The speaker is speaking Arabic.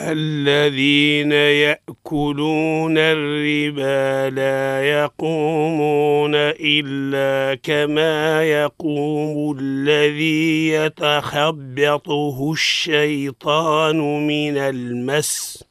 الذين يأكلون الربا لا يقومون إلا كما يقوم الذي يتخبطه الشيطان من المس